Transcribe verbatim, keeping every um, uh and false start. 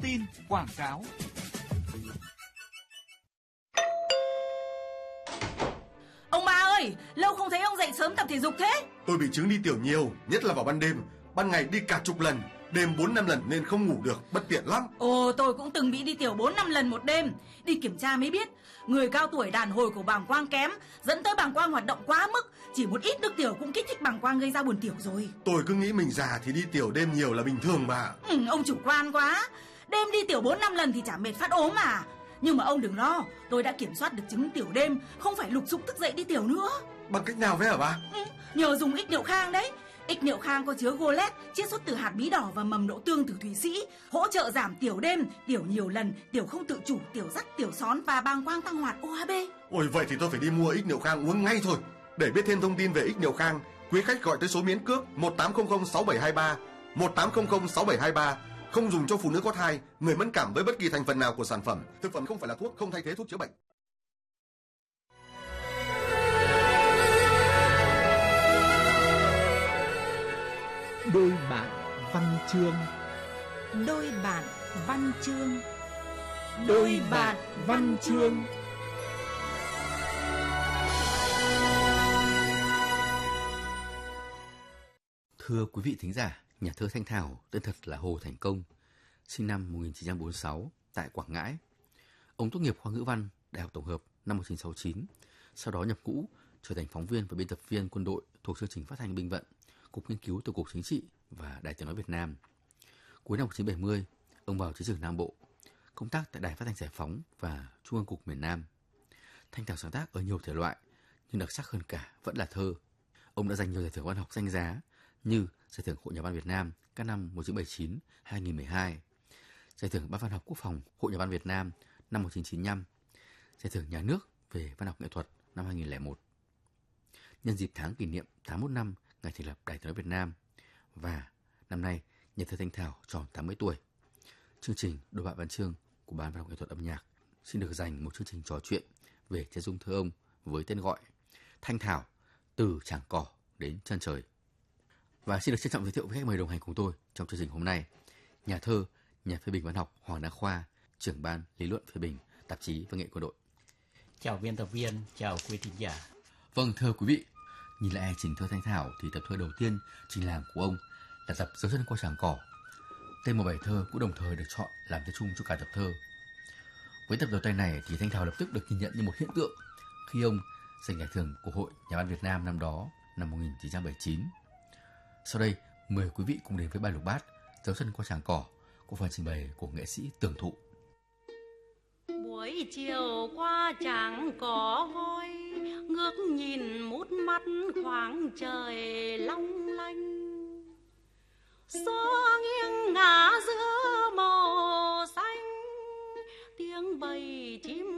tin, quảng cáo. Ông ba ơi, lâu không thấy ông dậy sớm tập thể dục thế. Tôi bị chứng đi tiểu nhiều, nhất là vào ban đêm. Ban ngày đi cả chục lần, đêm bốn năm lần nên không ngủ được, bất tiện lắm. Ồ, tôi cũng từng bị đi tiểu bốn năm lần một đêm. Đi kiểm tra mới biết, người cao tuổi đàn hồi của bàng quang kém, dẫn tới bàng quang hoạt động quá mức. Chỉ một ít nước tiểu cũng kích thích bàng quang gây ra buồn tiểu rồi. Tôi cứ nghĩ mình già thì đi tiểu đêm nhiều là bình thường mà. Ừ, ông chủ quan quá. Đêm đi tiểu bốn năm lần thì chả mệt phát ốm mà. Nhưng mà ông đừng lo, tôi đã kiểm soát được chứng tiểu đêm, không phải lục dục thức dậy đi tiểu nữa. Bằng cách nào vậy hả bà? Ừ, nhờ dùng ích niệu khang đấy. Ích niệu khang có chứa golet, chiết xuất từ hạt bí đỏ và mầm đậu tương từ Thụy Sĩ, hỗ trợ giảm tiểu đêm, tiểu nhiều lần, tiểu không tự chủ, tiểu rắt, tiểu són và bàng quang tăng hoạt o hát bê. Ôi vậy thì tôi phải đi mua ích niệu khang uống ngay thôi. Để biết thêm thông tin về ích niệu khang, quý khách gọi tới số miễn cước một tám không không sáu bảy hai ba, một tám không không sáu bảy hai ba. Không dùng cho phụ nữ có thai, người mẫn cảm với bất kỳ thành phần nào của sản phẩm. Thực phẩm không phải là thuốc, không thay thế thuốc chữa bệnh. Đôi bạn văn chương. Đôi bạn văn chương. Đôi bạn văn chương. Thưa quý vị thính giả, nhà thơ Thanh Thảo tên thật là Hồ Thành Công, sinh năm một nghìn chín trăm bốn mươi sáu tại Quảng Ngãi. Ông tốt nghiệp khoa ngữ văn Đại học Tổng hợp năm một nghìn chín trăm sáu mươi chín, sau đó nhập ngũ trở thành phóng viên và biên tập viên quân đội thuộc chương trình phát thanh Binh vận, Cục Nghiên cứu Tổng cục Chính trị và Đài Tiếng nói Việt Nam. Cuối năm một nghìn chín trăm bảy mươi, ông vào chiến trường Nam Bộ, công tác tại Đài Phát thanh Giải phóng và Trung ương Cục miền Nam. Thanh Thảo sáng tác ở nhiều thể loại, nhưng đặc sắc hơn cả vẫn là thơ. Ông đã giành nhiều giải thưởng văn học danh giá như Giải thưởng Hội Nhà văn Việt Nam các năm một nghìn chín trăm bảy mươi chín đến hai nghìn không trăm mười hai, Giải thưởng Ban văn học quốc phòng Hội Nhà văn Việt Nam năm một nghìn chín trăm chín mươi lăm, Giải thưởng Nhà nước về văn học nghệ thuật năm hai nghìn không trăm lẻ một. Nhân dịp tháng kỷ niệm tám mươi mốt năm ngày thành lập Đài Tiếng nói Việt Nam và năm nay nhà thơ Thanh Thảo tròn tám mươi tuổi, chương trình Đôi bạn văn chương của Ban văn học nghệ thuật âm nhạc xin được dành một chương trình trò chuyện về chân dung thơ ông với tên gọi Thanh Thảo từ tràng cỏ đến chân trời. Và xin được trân trọng giới thiệu với khách mời đồng hành cùng tôi trong chương trình hôm nay, nhà thơ, nhà phê bình văn học Hoàng Đăng Khoa, trưởng ban lý luận phê bình tạp chí Văn nghệ Quân đội. Chào biên tập viên, chào quý thính giả. Vâng, thưa quý vị, nhìn lại hành trình thơ Thanh Thảo thì tập thơ đầu tiên trình làng của ông là tập Dấu chân qua tràng cỏ. Tên một bài thơ cũng đồng thời được chọn làm tên chung cho cả tập thơ. Với tập đầu tay này thì Thanh Thảo lập tức được nhìn nhận như một hiện tượng khi ông giành giải thưởng của Hội Nhà văn Việt Nam năm đó, năm một nghìn chín trăm bảy mươi chín. Sau đây, mời quý vị cùng đến với bài lục bát Dấu chân qua tràng cỏ của phần trình bày của nghệ sĩ Tường Thụ. Buổi chiều qua tràng cỏ voi, ngước nhìn mút mắt khoảng trời long lanh, gió nghiêng ngả